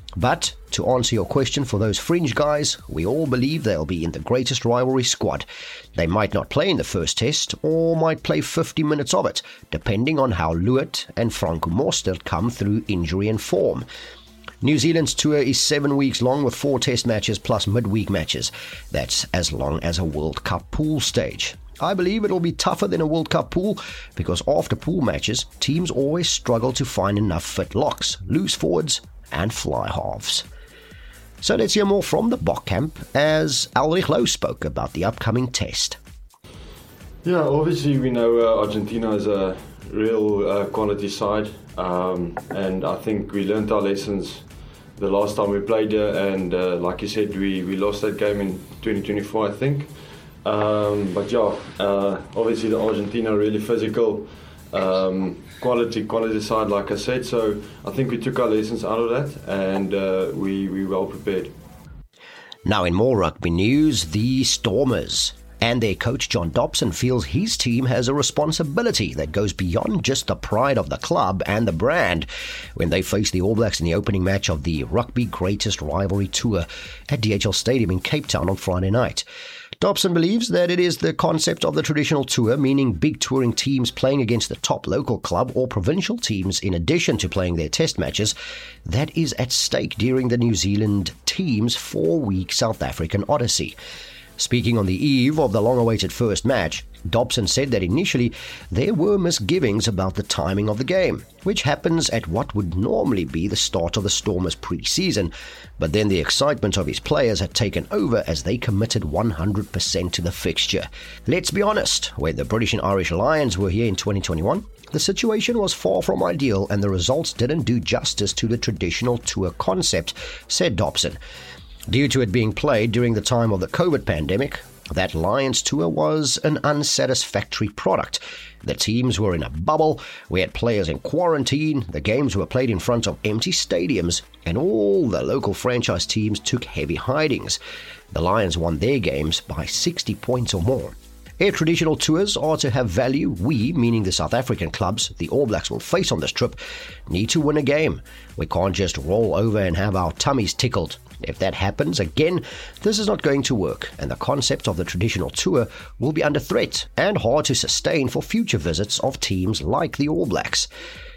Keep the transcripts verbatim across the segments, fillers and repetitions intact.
But to answer your question, for those fringe guys, we all believe they'll be in the greatest rivalry squad. They might not play in the first test, or might play fifty minutes of it, depending on how Louet and Franco Mostert come through injury and form. New Zealand's tour is seven weeks long with four test matches plus midweek matches. That's as long as a World Cup pool stage. I believe it'll be tougher than a World Cup pool because after pool matches, teams always struggle to find enough fit locks, loose forwards and fly halves. So let's hear more from the Bok camp as Elrich Louw spoke about the upcoming test. Yeah, obviously we know uh, Argentina is a real uh, quality side, um, and I think we learned our lessons the last time we played here, and uh, like you said, we, we lost that game in twenty twenty-four, I think. Um, but yeah, uh, obviously the Argentina really physical, um, quality quality side, like I said. So I think we took our lessons out of that, and uh, we we well prepared. Now in more rugby news, the Stormers and their coach John Dobson feels his team has a responsibility that goes beyond just the pride of the club and the brand when they face the All Blacks in the opening match of the Rugby Greatest Rivalry Tour at D H L Stadium in Cape Town on Friday night. Dobson believes that it is the concept of the traditional tour, meaning big touring teams playing against the top local club or provincial teams in addition to playing their test matches, that is at stake during the New Zealand team's four-week South African odyssey. Speaking on the eve of the long-awaited first match, Dobson said that initially there were misgivings about the timing of the game, which happens at what would normally be the start of the Stormers' pre-season, but then the excitement of his players had taken over as they committed one hundred percent to the fixture. Let's be honest, when the British and Irish Lions were here in twenty twenty-one, the situation was far from ideal and the results didn't do justice to the traditional tour concept, said Dobson. Due to it being played during the time of the COVID pandemic, that Lions tour was an unsatisfactory product. The teams were in a bubble, we had players in quarantine, the games were played in front of empty stadiums, and all the local franchise teams took heavy hidings. The Lions won their games by sixty points or more. If traditional tours are to have value, we, meaning the South African clubs the All Blacks will face on this trip, need to win a game. We can't just roll over and have our tummies tickled. If that happens again, this is not going to work, and the concept of the traditional tour will be under threat and hard to sustain for future visits of teams like the All Blacks.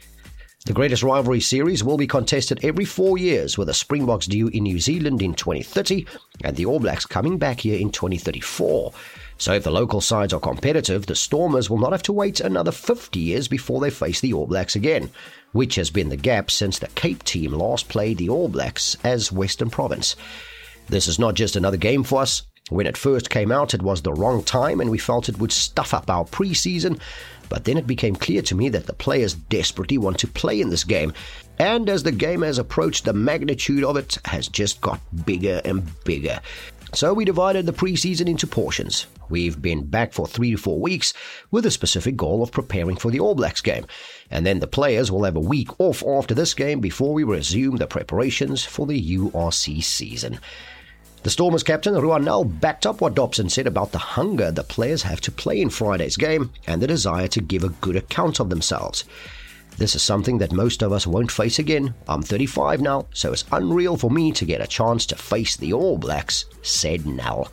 The Greatest Rivalry Series will be contested every four years, with the Springboks due in New Zealand in twenty thirty and the All Blacks coming back here in twenty thirty-four. So if the local sides are competitive, the Stormers will not have to wait another fifty years before they face the All Blacks again, which has been the gap since the Cape team last played the All Blacks as Western Province. This is not just another game for us. When it first came out, it was the wrong time and we felt it would stuff up our pre-season, but then it became clear to me that the players desperately want to play in this game, and as the game has approached, the magnitude of it has just got bigger and bigger. So we divided the pre-season into portions. We've been back for three to four weeks with a specific goal of preparing for the All Blacks game. And then the players will have a week off after this game before we resume the preparations for the U R C season. The Stormers captain, Ruan Nel, backed up what Dobson said about the hunger the players have to play in Friday's game and the desire to give a good account of themselves. This is something that most of us won't face again. I'm thirty-five now, so it's unreal for me to get a chance to face the All Blacks, said Nel.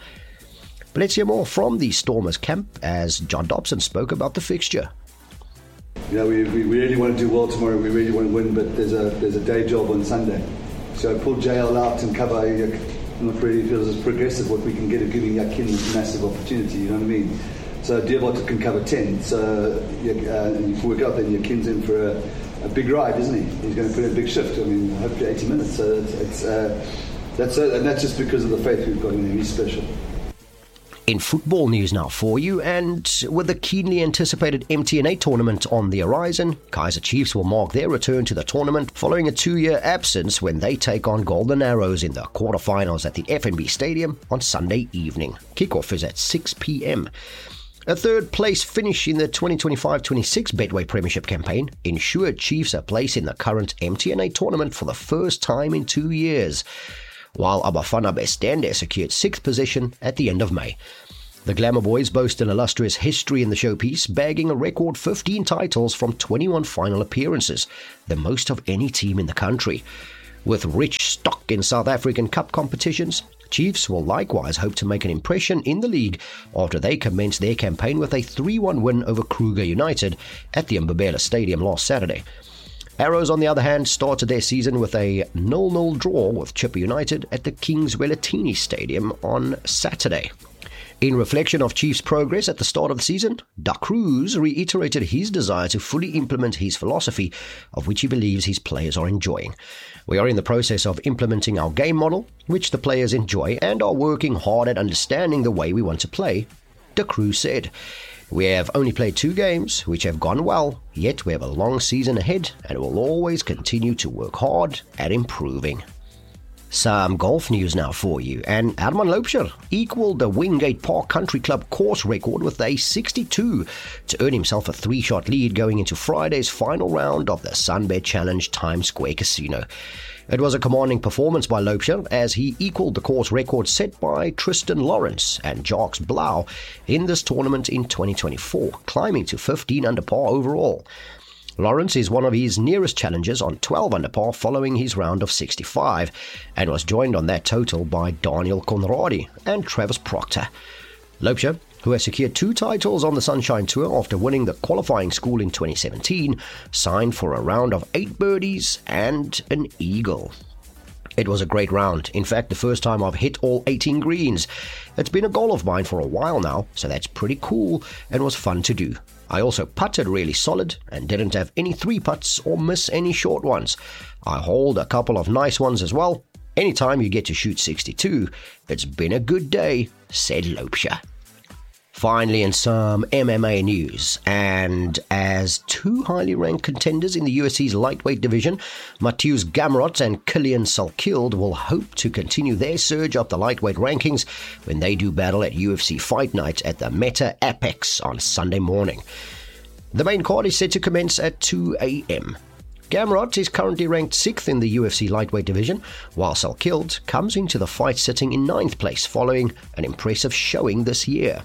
But let's hear more from the Stormers camp as John Dobson spoke about the fixture. You know, we, we really want to do well tomorrow, we really want to win, but there's a there's a day job on Sunday. So pull J L out and cover, I'm not really feels as progressive what we can get of giving Yakin this massive opportunity, you know what I mean? So Diabot can cover ten, so uh, and if we work out then Yakin's in for a, a big ride, isn't he? He's going to put in a big shift, I mean, hopefully eighty minutes, so it's, it's uh, that's uh, and that's just because of the faith we've got in him, he's special. In football news now for you, and with the keenly anticipated M T N A tournament on the horizon, Kaizer Chiefs will mark their return to the tournament following a two-year absence when they take on Golden Arrows in the quarterfinals at the F N B Stadium on Sunday evening. Kickoff is at six p.m. A third-place finish in the twenty twenty-five twenty-six Betway Premiership campaign ensured Chiefs a place in the current M T N A tournament for the first time in two years, while Abafana Bestende secured sixth position at the end of May. The Glamour Boys boast an illustrious history in the showpiece, bagging a record fifteen titles from twenty-one final appearances, the most of any team in the country. With rich stock in South African Cup competitions, Chiefs will likewise hope to make an impression in the league after they commenced their campaign with a three one win over Kruger United at the Mbabela Stadium last Saturday. Arrows, on the other hand, started their season with a nil nil draw with Chippa United at the Kings Wellatini Stadium on Saturday. In reflection of Chiefs' progress at the start of the season, Da Cruz reiterated his desire to fully implement his philosophy, of which he believes his players are enjoying. We are in the process of implementing our game model, which the players enjoy, and are working hard at understanding the way we want to play, Da Cruz said. We have only played two games, which have gone well, yet we have a long season ahead and will always continue to work hard at improving. Some golf news now for you, and Herman Loubser equalled the Wingate Park Country Club course record with a sixty-two to earn himself a three-shot lead going into Friday's final round of the Sunbet Challenge Times Square Casino. It was a commanding performance by Loubser as he equalled the course record set by Tristan Lawrence and Jacques Blau in this tournament in twenty twenty-four, climbing to fifteen under par overall. Lawrence is one of his nearest challengers on twelve under par following his round of sixty-five, and was joined on that total by Daniel Conradi and Travis Proctor. Loubser, who has secured two titles on the Sunshine Tour after winning the qualifying school in twenty seventeen, signed for a round of eight birdies and an eagle. It was a great round. In fact, the first time I've hit all eighteen greens. It's been a goal of mine for a while now, so that's pretty cool and was fun to do. I also putted really solid and didn't have any three putts or miss any short ones. I hauled a couple of nice ones as well. Anytime you get to shoot sixty-two, it's been a good day, said Loubser. Finally, in some M M A news, and as two highly ranked contenders in the U F C's lightweight division, Mateusz Gamrot and Killian Salkild will hope to continue their surge up the lightweight rankings when they do battle at U F C Fight Night at the Meta Apex on Sunday morning. The main card is set to commence at two a.m. Gamrot is currently ranked sixth in the U F C lightweight division, while Salkild comes into the fight sitting in ninth place following an impressive showing this year.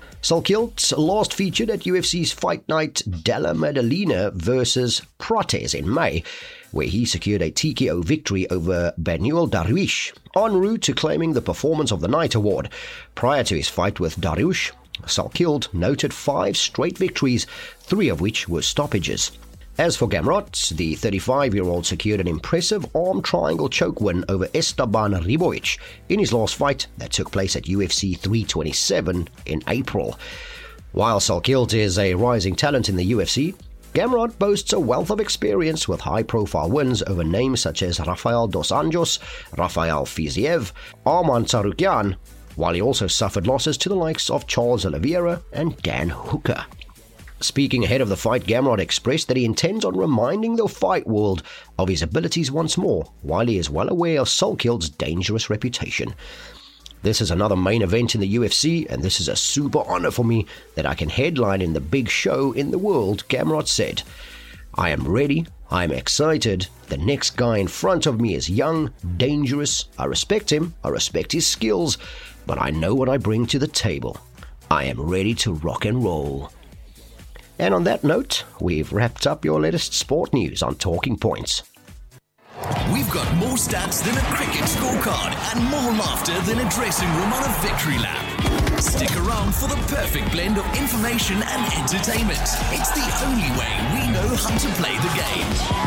Salkild last featured at U F C's Fight Night Della Maddalena versus Prates in May, where he secured a T K O victory over Benuel Dariush, en route to claiming the Performance of the Night award. Prior to his fight with Dariush, Salkild noted five straight victories, three of which were stoppages. As for Gamrot, the thirty-five-year-old secured an impressive arm triangle choke win over Esteban Ribovic in his last fight that took place at U F C three twenty-seven in April. While Salkild is a rising talent in the U F C, Gamrot boasts a wealth of experience with high-profile wins over names such as Rafael Dos Anjos, Rafael Fiziev, Arman Tsarukyan, while he also suffered losses to the likes of Charles Oliveira and Dan Hooker. Speaking ahead of the fight, Gamrot expressed that he intends on reminding the fight world of his abilities once more, while he is well aware of Salkild's dangerous reputation. This is another main event in the U F C, and this is a super honor for me that I can headline in the big show in the world, Gamrot said. I am ready, I am excited, the next guy in front of me is young, dangerous, I respect him, I respect his skills, but I know what I bring to the table. I am ready to rock and roll. And on that note, we've wrapped up your latest sport news on Talking Points. We've got more stats than a cricket scorecard and more laughter than a dressing room on a victory lap. Stick around for the perfect blend of information and entertainment. It's the only way we know how to play the game.